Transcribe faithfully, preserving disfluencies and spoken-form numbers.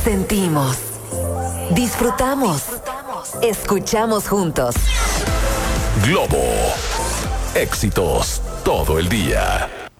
Sentimos, disfrutamos, escuchamos juntos. Globo. Éxitos todo el día.